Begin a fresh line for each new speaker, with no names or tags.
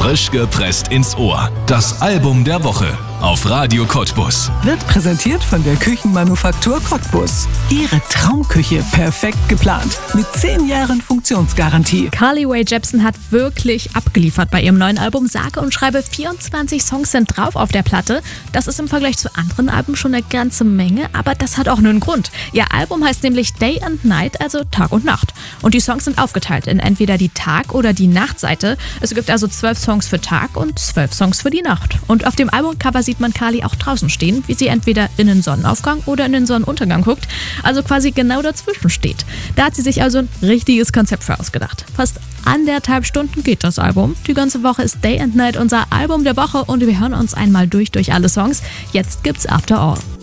Frisch gepresst ins Ohr. Das Album der Woche auf Radio Cottbus.
Wird präsentiert von der Küchenmanufaktur Cottbus. Ihre Traumküche perfekt geplant. Mit 10 Jahren Funktionsgarantie.
Carly Rae Jepsen hat wirklich abgeliefert bei ihrem neuen Album. Sage und schreibe 24 Songs sind drauf auf der Platte. Das ist im Vergleich zu anderen Alben schon eine ganze Menge, aber das hat auch nur einen Grund. Ihr Album heißt nämlich Day and Night, also Tag und Nacht. Und die Songs sind aufgeteilt in entweder die Tag- oder die Nachtseite. Es gibt also 12 Songs für Tag und 12 Songs für die Nacht. Und auf dem Albumcover sieht man Carly auch draußen stehen, wie sie entweder in den Sonnenaufgang oder in den Sonnenuntergang guckt, also quasi genau dazwischen steht. Da hat sie sich also ein richtiges Konzept für ausgedacht. Fast 1,5 Stunden geht das Album. Die ganze Woche ist Day and Night unser Album der Woche und wir hören uns einmal durch alle Songs. Jetzt gibt's After All.